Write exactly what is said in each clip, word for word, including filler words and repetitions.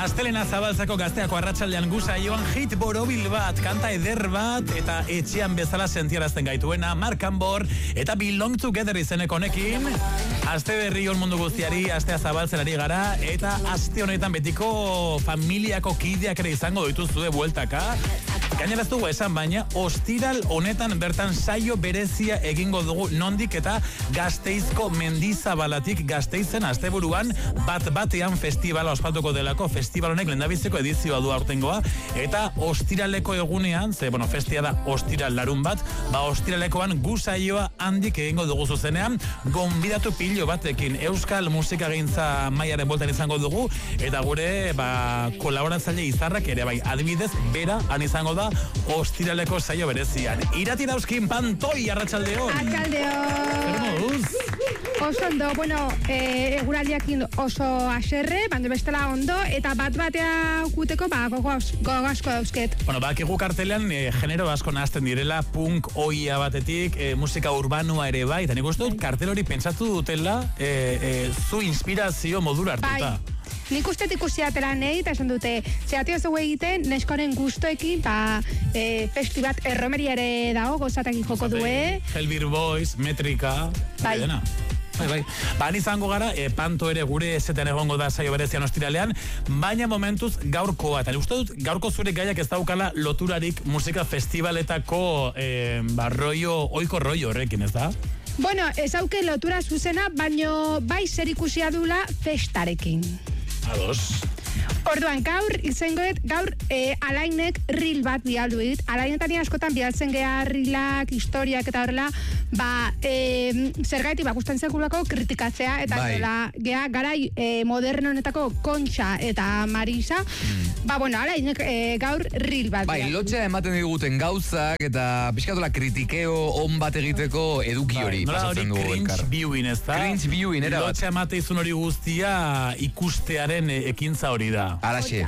Astelena Zabaltzako Gazteako arratsaldean guza joan hit borobil bat, kanta eder bat, eta etxean bezala sentiarazten gaituena, Mark Ambor, eta Belong Together izeneko honekin. Aste berri on mundu guztiari, astea zabaltzen ari gara, eta aste honetan betiko familiako kideak ere izango dituzue bueltaka. Gaineraz dugu esan baina, ostiral honetan bertan saio berezia egingo dugu nondik eta Gasteizko Mendizabalatik Gasteizen asteburuan bat batean festivala ospatuko delako, festival honek lehendabiziko edizioa du aurtengoa, eta ostiraleko egunean, ze, bueno, festia da ostiral larun bat, ba ostiralekoan gu saioa handik egingo dugu zuzenean, gonbidatu pilo batekin euskal musikagintza mailaren boltan izango dugu, eta gure, ba, kolaboratzaile izarrak ere bai, adibidez, bera, han izango da, ostiraleko saio berezian. Irati dauzkin Pantoi, arratsaldeon. Arratsaldeon. Oso ondo, bueno, eh, eguraldiakin oso aserre, bando bestela ondo, eta bat batea guteko, ba, gogo asko dauzket. Bueno, ba, kigu kartelean eh, genero asko nahazten direla, punk oia batetik, eh, musika urbanua ere bai, eta nik uste dut kartel hori pentsatu dutela, eh, eh, zu inspirazio modura hartuta. Bai. Nik uste ikusi atela nahi, eta esan dute, zehatio zeu egiten, neskoren gustoekin, ba, e, festi bat erromeriare dago, gozatak joko due. Helbir Boys, Metrika, bai. Dena. Bai, bai. Ba, izango gara, e, Panto ere gure ezetan egongo da saio berezian ostiralean, baina momentuz gaurkoa. Eta uste dut, gaurko zure gaiak ez daukala loturarik musika festivaletako e, ba, rollo, oiko rollo horrekin, ez da? Bueno, ez auke lotura zuzena, baino bai zer ikusia dula festarekin. Ados. Orduan, gaur, izangoet, gaur e, alainek reel bat bialdu dit. Alainetan askotan bialtzen geha reelak, historiak eta horrela, ba, e, zergaiti, ba, guztan zekulako kritikatzea, eta bai. zola, geha, garai e, moderno honetako Kontxa eta Marisa, mm. ba, bueno, alainek e, gaur reel bat Bai, bialdu. lotxea ematen diguten gauzak, eta pixkatola kritikeo on bat egiteko eduki hori bai, pasatzen dugu cringe elkar. viewing, ez da? Cringe viewing, era bat. Lotxea emate izun hori guztia ikustearen e, ekintza hori da. Alaxe.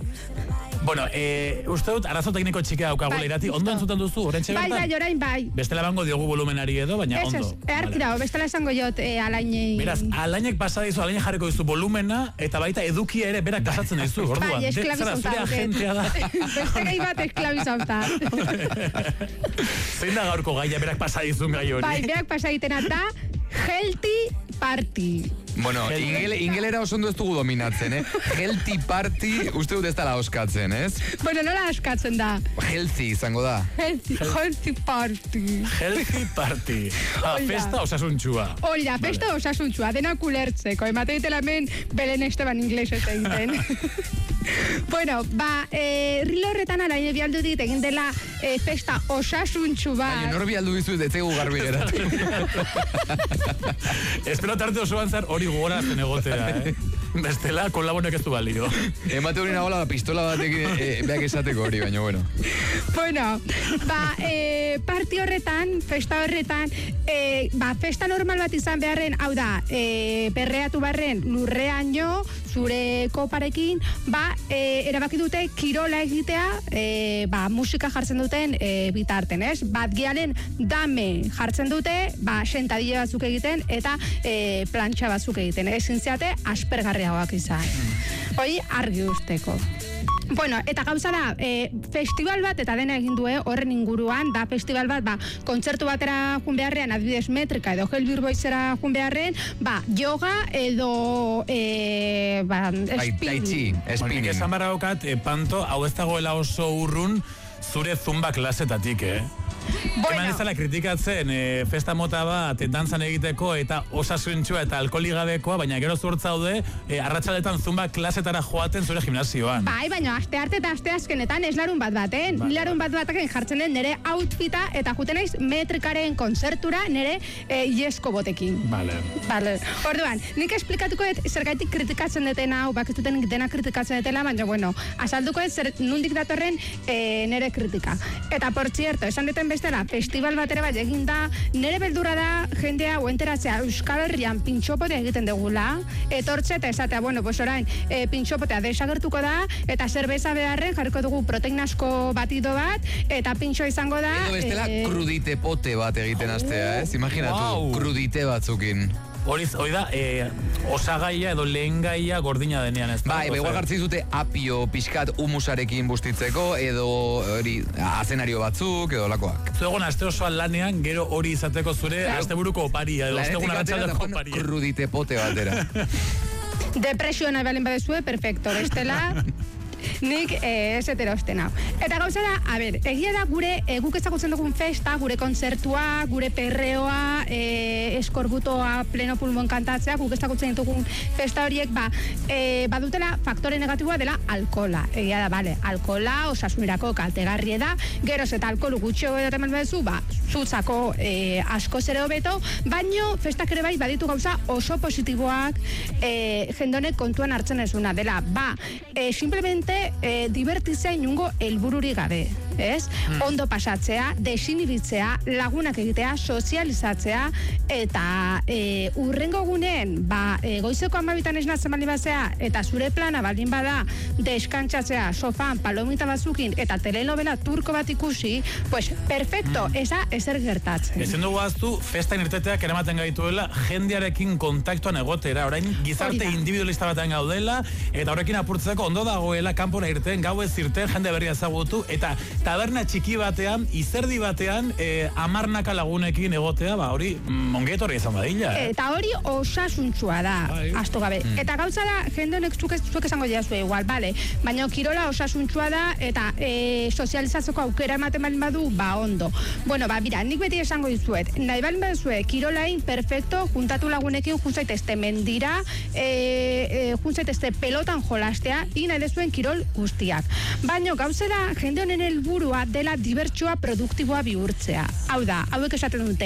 Bueno, eh, uste dut, arazo tekniko txikea daukagula Bai, irati. justo. Ondo entzuten duzu, orentxe Bai, bertan? bai, orain bai. Bestela bango diogu volumenari edo, baina Ez, ondo. ez, eharkira, bestela esango jot e, alainei. Beraz, alainek pasa dizu, alainek jarriko dizu volumena, eta baita edukia ere berak pasatzen dizu, orduan. Bai, De- zara, esklabizauta. zure agentea da. Beste gai bat esklabizauta. Zein da gaurko gaia berak pasa dizun gai hori? Bai, beak pasa egiten eta Healthy Party. Bueno, ingele, ingelera oso ondo ez dugu dominatzen, eh? Healthy party, uste dut ez dala oskatzen, ez? Bueno, nola askatzen da? Healthy izango da. Healthy, healthy Party. Healthy party. Ah, Hola. festa osasuntxua. Ola, festa vale. Osasuntxua, denak ulertzeko. Emate ditela hemen Belen Esteban inglesez egiten. Bueno, ba, e, rilo horretan alain bialdu dit egin dela e, festa osasuntxu bat. Baina, norbi aldu bizu ez etzegu garbi geratu. Espero tarte osoan zer hori gogorazten egotea, eh? Bestela, kolabonek ez du balio. Emate hori nagola pistola batekin e, beak esateko hori, baina bueno. Bueno, ba, e, parti horretan, festa horretan, e, ba, festa normal bat izan beharren, hau da, e, perreatu barren lurrean jo, zure koparekin, ba, e, erabaki dute kirola egitea, e, ba, musika jartzen duten e, bitarten, ez? Bat gialen dame jartzen dute, ba, sentadile batzuk egiten, eta e, plantxa batzuk egiten, ezin zeate aspergarriagoak izan. Hoi argi usteko. Bueno, eta gauza da, e, festival bat, eta dena egin du, horren inguruan, da festival bat, ba, kontzertu batera jun beharrean, adibidez Metrika edo Helbir Boysera jun beharren, ba, yoga edo, e, ba, Bai, tai chi, Horik spinning. esan barra daukat, eh, Panto, hau ez dagoela oso urrun zure zumba klasetatik, eh? Bueno. Eman ezala kritikatzen e, festa mota bat e, dantzan egiteko eta osasuntxua eta alkoholigabekoa, baina gero zuertzaude e, arratsaletan zumba klasetara joaten zure gimnasioan. Bai, baina aste arte eta aste azkenetan ez larun bat baten. Bai, Ni larun bat bataken jartzen den nire outfita eta juten naiz Metrikaren kontzertura nire e, iesko botekin. Vale. Vale. Orduan, nik esplikatuko dut zergaitik kritikatzen detena, hau bakizuten dena kritikatzen detela, baina bueno, azalduko dut zer nundik datorren e, nire kritika. Eta por cierto, esan duten bestela, festival batera bat egin da, nire beldurra da jendea oenteratzea Euskal Herrian pintxopotea egiten degula, etortze eta esatea, bueno, pues orain, e, pintxopotea desagertuko da, eta zerbeza beharren jarriko dugu proteinasko batido bat, eta pintxo izango da... Edo bestela e, krudite pote bat egiten hastea, ez? Imaginatu, Wow. krudite batzukin. hori hori da, e, osagaia edo lehengaia gordina denean, ez da? Bai, bai, igual gartzi zute apio pixkat humusarekin bustitzeko, edo hori azenario batzuk, edo lakoak. Zuegon aste osoan lanean, gero hori izateko zure asteburuko oparia, edo astegun arratsaldeko oparia. Krudite pote batera. Depresio nahi balen badezue, perfecto, bestela... Nik eh, ez eterosten hau. Eta gauza da, a ber, egia da gure e, guk ezagutzen dugun festa, gure kontzertua, gure perreoa, e, eskorbutoa, pleno pulmon kantatzea, guk ezagutzen ditugun festa horiek, ba, e, badutela faktore negatiboa dela alkola. Egia da, bale, alkola osasunerako kaltegarrie da, geroz eta alkolu gutxo edaten bezu, ba, zutzako e, asko zere hobeto, baino festak ere bai baditu gauza oso positiboak e, jendonek kontuan hartzen ezuna dela. Ba, e, simplemente E, divertizea inungo helbururi gabe, ez? Hmm. Ondo pasatzea, desinibitzea, lagunak egitea, sozializatzea, eta e, urrengo gunen, ba, e, goizeko amabitan esnatzen baldin bazea, eta zure plana baldin bada deskantzatzea, sofan, palomita bazukin, eta telenovela turko bat ikusi, pues, perfecto, hmm. esa ezer gertatzen. Ezen dugu aztu, festain irteteak eramaten gaituela, jendearekin kontaktuan egotera, orain gizarte individualista batean gaudela, eta horrekin apurtzeko ondo dagoela, kanpora irten, gauez irten, jende berria ezagutu, eta taberna txiki batean, izerdi batean, e, amarnaka lagunekin egotea, ba, hori, mm, ongetorri izan badila. Eh? Eta hori osasuntsua da, astu gabe. Mm. Eta gauza da, jende honek zuek, zuek esango diazue igual, bale, baina kirola osasuntsua da, eta e, sozializatzeko aukera ematen balin badu, ba, ondo. Bueno, ba, bira, nik beti esango dizuet, nahi balin baduzue, kirolain, perfecto, juntatu lagunekin, juntzaitezte mendira, e, e, juntzaitezte pelotan jolastea, ina dezuen kirol guztiak. Baina gauzera jende honen helburua dela dibertsioa produktiboa bihurtzea. Hau da, hauek esaten dute.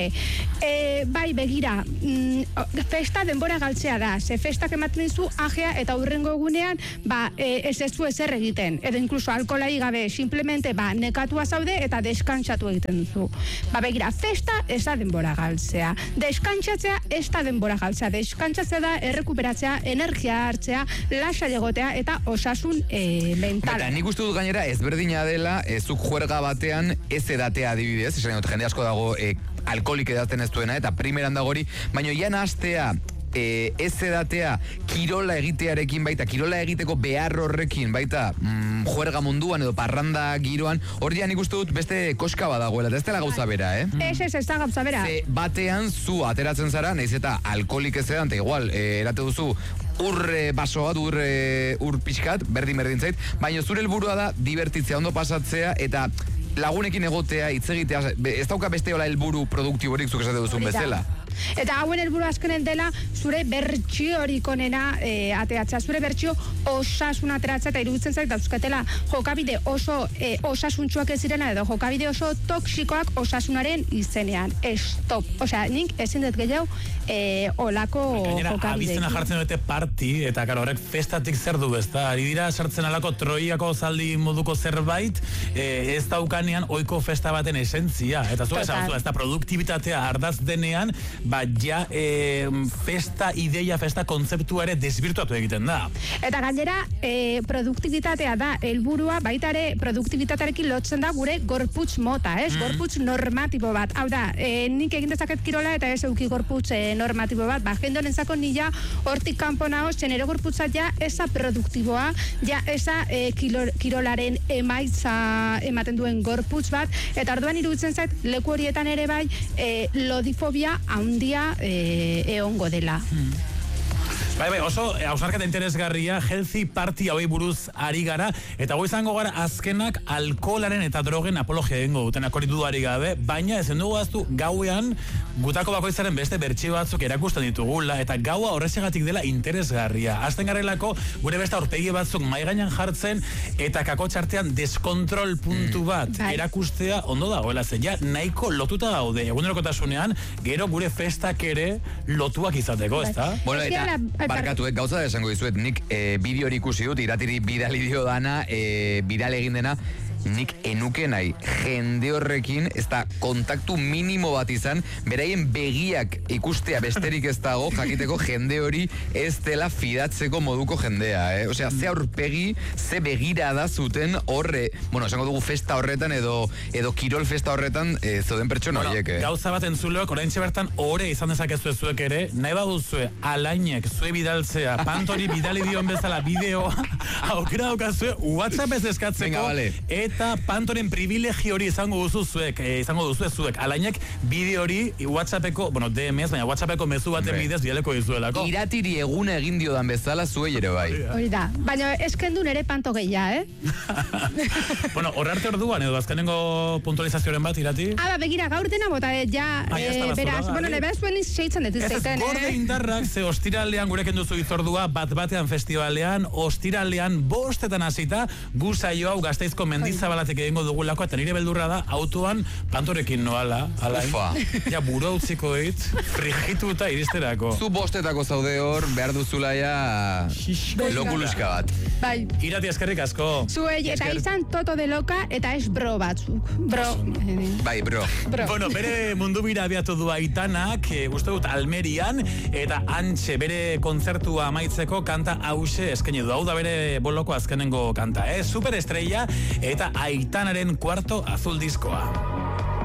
E, bai, begira, mm, festa denbora galtzea da. Ze festak ematen dizu ajea eta hurrengo egunean ba, e, ez ez du ezer egiten. Edo inkluso alkolai gabe, simplemente ba, nekatua zaude eta deskantsatu egiten duzu. Ba, begira, festa ez da denbora galtzea. Deskantsatzea ez da denbora galtzea. Deskantsatzea da errekuperatzea, energia hartzea, lasa egotea eta osasun e, mental. Eta nik uste dut gainera ezberdina dela, e, zuk juerga batean ez edatea adibidez, esan dut, jende asko dago e, alkoholik edaten ez duena, eta primeran dago hori, baina ian astea, e, ez edatea kirola egitearekin baita, kirola egiteko behar horrekin baita, mm, juerga munduan edo parranda giroan, hori nik uste dut beste koska badagoela, eta ez dela gauza bera, eh? Ez, ez, ez da gauza bera. Ze batean zu ateratzen zara, nahiz eta alkoholik ez edan, eta igual, e, erate duzu, ur e, baso bat, ur, e, ur pixkat, berdin berdin zait, baina zure helburua da divertitzea, ondo pasatzea, eta lagunekin egotea, hitz egitea, ez dauka beste hola helburu produktiborik zuk esate duzun bezala. Eta hauen helburu azkenen dela zure bertsiorik onena e, ateatzea, zure bertsio osasun ateratzea, eta iruditzen zait dauzkatela jokabide oso e, osasuntxuak ez direna, edo jokabide oso toksikoak osasunaren izenean. Stop. Osea, nik ezin dut gehiago e, olako jokabide. Abizena jartzen dute party, eta karo, horrek festatik zer du, ez da? Ari dira sartzen alako troiako zaldi moduko zerbait, e, ez daukanean oiko festa baten esentzia. Eta zu esan, ez da produktibitatea ardaz denean, ba, ja, e, festa ideia, festa kontzeptua ere desbirtuatu egiten da. Eta gainera, e, produktibitatea da helburua, baita ere produktibitatearekin lotzen da gure gorputz mota, ez? Mm. Gorputz normatibo bat. Hau da, e, nik egin dezaket kirola eta ez euki gorputz e, normatibo bat. Ba, jende honentzako nila hortik kanpo nago, zenero gorputza ja eza produktiboa, ja eza e, kilo, kirolaren emaitza ematen duen gorputz bat, eta orduan iruditzen zait, leku horietan ere bai, e, lodifobia handia e, eongo dela. Hmm. Bai, bai, oso hausnarketa interesgarria, healthy party hauei buruz ari gara, eta goi izango gara azkenak alkoholaren eta drogen apologia egingo dutenak hori dudarik gabe, baina ezen dugu aztu gauean gutako bakoitzaren beste bertsio batzuk erakusten ditugula, eta gaua horrezegatik dela interesgarria. Azten garelako gure beste aurpegi batzuk mai gainean jartzen, eta kakotxartean deskontrol puntu bat mm. erakustea ondo dagoela, ze ja nahiko lotuta gaude, egunerokotasunean, gero gure festak ere lotuak izateko, ez da? Bueno, eta barkatuek, gauza da esango dizuet, nik e, bideo ikusi dut, iratiri bidali dio dana, e, bidal egin dena, nik enuke nahi jende horrekin, ez da kontaktu minimo bat izan, beraien begiak ikustea besterik ez dago, jakiteko jende hori ez dela fidatzeko moduko jendea, eh? Osea, ze aurpegi, ze begira da zuten horre, bueno, esango dugu festa horretan edo edo kirol festa horretan e, zoden pertsona bueno, horiek, eh? Gauza bat entzuleok, oraintxe bertan ore izan dezakezue zuek ere, nahi baduzue alainek zue bidaltzea, pantori bidali dion bezala bideoa, aukera daukazue WhatsApp ez eskatzeko, Venga, vale. eta pantoren privilegio hori izango duzu zuek, eh, izango duzu zuek, alainek bideo hori WhatsAppeko, bueno, D M S, baina WhatsAppeko mezu baten Be. bidez bidaleko dizuelako. Iratiri eguna egin diodan bezala zuei ere bai. Hori da, baina eskendu nere panto gehia, eh? Bueno, horrarte orduan edo azkenengo puntualizazioaren bat irati? Ah, ba, begira, gaur dena bota, eh, ja, Ah, ya eh, está, beraz, basura, bueno, bai. nebez buen izseitzen dut Ez ez, izaten, gorde eh? indarrak, ze ostiralean gurekin duzu itzordua, bat batean festivalean, ostiralean bostetan hasita, gu saio hau Gasteizko mendizabalatek egingo dugulako, eta nire beldurra da, autoan pantorekin noala, alain. Ufa. Ja, buro utziko dit, frigituta iristerako. Zu bostetako zaude hor, behar duzula ja lokuluska bat. Bai, Irati eskerrik asko. zuei, eta Esker. izan toto de loka, eta ez bro batzuk. Bro, eh, Bai, bro. bro. Bueno, bere mundu bira abiatu du Aitanak, e, uste dut Almerian, eta antxe bere kontzertua amaitzeko kanta hause eskaini du. Hau da bere boloko azkenengo kanta, eh? Superestrella eta Aitanaren kuarto azul diskoa.